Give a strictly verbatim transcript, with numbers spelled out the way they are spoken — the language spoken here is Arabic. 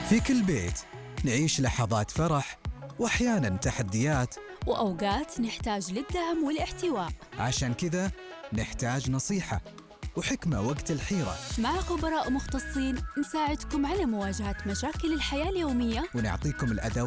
في كل بيت نعيش لحظات فرح وأحياناً تحديات، وأوقات نحتاج للدعم والاحتواء. عشان كذا نحتاج نصيحة وحكمة وقت الحيرة. مع خبراء مختصين نساعدكم على مواجهة مشاكل الحياة اليومية ونعطيكم الأدوات